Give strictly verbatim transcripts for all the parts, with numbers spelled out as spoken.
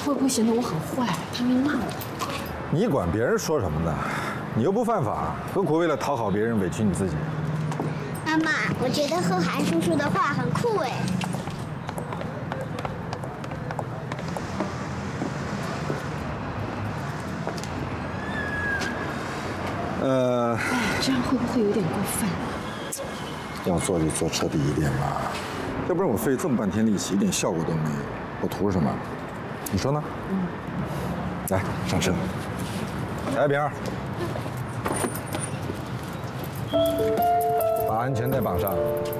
会不会显得我很坏？他们骂我。 你管别人说什么呢？你又不犯法，何苦为了讨好别人委屈你自己？ 妈妈，我觉得贺涵叔叔的画很酷哎。 呃， 哎，这样会不会有点过分？ 要做就做彻底一点吧，要不然我费这么半天力气，一点效果都没有，我图什么？你说呢？嗯。来，上车。来，饼儿，把安全带绑上。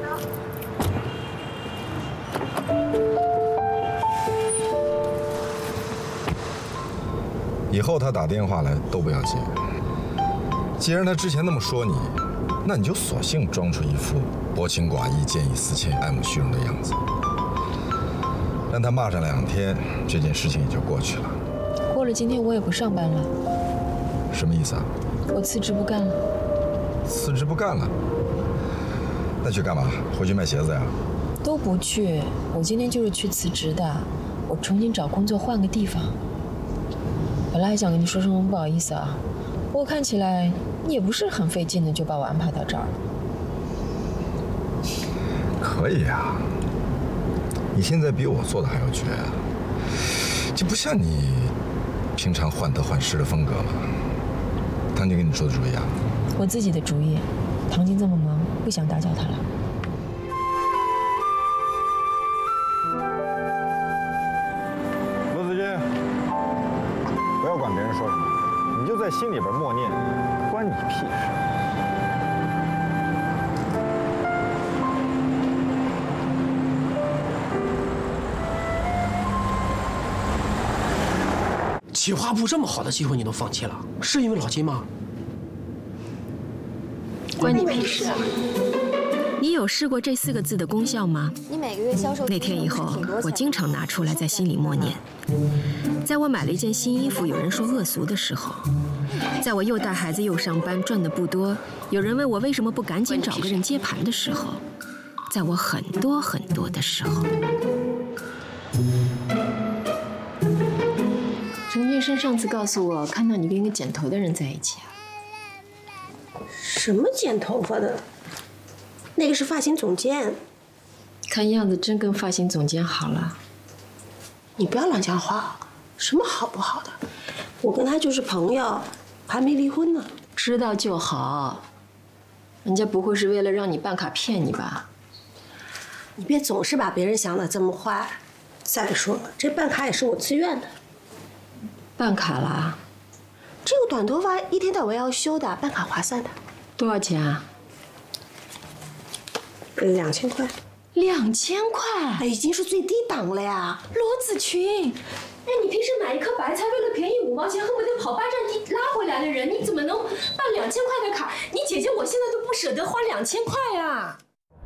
以后他打电话来都不要接。既然他之前那么说你，那你就索性装出一副薄情寡义、见异思迁、爱慕虚荣的样子。让他骂上两天，这件事情也就过去了。 过了今天我也不上班了。 什么意思啊？ 我辞职不干了。 辞职不干了？那去干嘛？回去卖鞋子呀？ 都不去，我今天就是去辞职的。我重新找工作，换个地方。本来还想跟你说声不好意思啊，不过看起来你也不是很费劲的就把我安排到这儿了。 可以呀，你现在比我做的还要绝啊，这不像你平常患得患失的风格吗？唐静跟你出的主意啊？ 我自己的主意。唐静这么忙，不想打搅她了。 罗子君，不要管别人说什么，你就在心里边默念，关你屁事。 企划部这么好的机会你都放弃了，是因为老金吗？ 关你屁事啊！ 你有试过这四个字的功效吗？ 你每个月销售那天以后，我经常拿出来在心里默念。在我买了一件新衣服，有人说恶俗的时候；在我又带孩子又上班，赚的不多，有人问我为什么不赶紧找个人接盘的时候；在我很多很多的时候。 陈建生上次告诉我，看到你跟一个剪头的人在一起啊。 什么剪头发的？那个是发型总监。 看样子真跟发型总监好了。 你不要乱讲话，什么好不好的？我跟他就是朋友，还没离婚呢。 知道就好。人家不会是为了让你办卡骗你吧？ 你别总是把别人想的这么坏。再说了，这办卡也是我自愿的。 办卡啦？ 这个短头发一天到晚要修的，办卡划算的。 多少钱啊？ 两千块。 两千块？ 哎，已经是最低档了呀。 罗子群，哎，你平时买一颗白菜，为了便宜五毛钱，恨不得跑八站地拉回来的人，你怎么能办两千块的卡？你姐姐我现在都不舍得花两千块啊！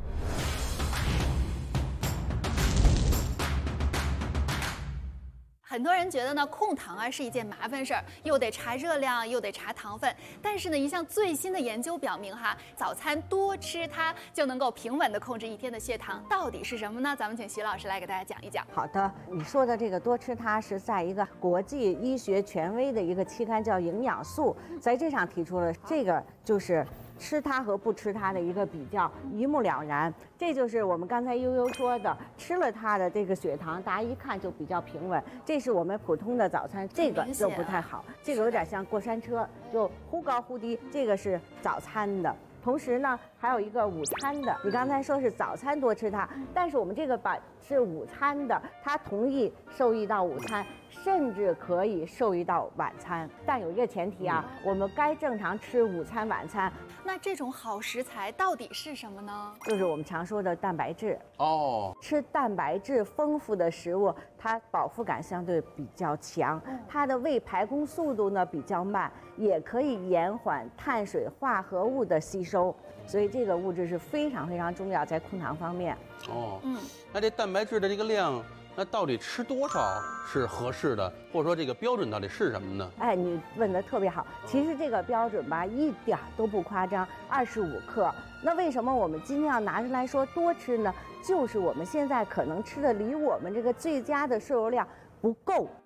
很多人觉得呢，控糖啊是一件麻烦事儿，又得查热量，又得查糖分。但是呢，一项最新的研究表明，哈，早餐多吃它就能够平稳地控制一天的血糖。到底是什么呢？咱们请徐老师来给大家讲一讲。 好的，你说的这个多吃它是在一个国际医学权威的一个期刊叫《营养素》，在这上提出了这个就是吃它和不吃它的一个比较，一目了然。这就是我们刚才悠悠说的，吃了它的这个血糖，大家一看就比较平稳。这是我们普通的早餐，这个就不太好，这个有点像过山车，就忽高忽低。这个是早餐的。同时呢，还有一个午餐的。你刚才说是早餐多吃它，但是我们这个把是午餐的，它同意受益到午餐，甚至可以受益到晚餐。但有一个前提啊，我们该正常吃午餐、晚餐。 那这种好食材到底是什么呢？ 就是我们常说的蛋白质。 哦， 吃蛋白质丰富的食物，它饱腹感相对比较强，它的胃排空速度呢比较慢，也可以延缓碳水化合物的吸收，所以这个物质是非常非常重要，在控糖方面。 哦，嗯，那这蛋白质的这个量，那到底吃多少是合适的，或者说这个标准到底是什么呢？ 哎，你问得特别好。其实这个标准吧，一点都不夸张，二十五克。那为什么我们今天要拿出来说多吃呢？就是我们现在可能吃的离我们这个最佳的摄入量不够。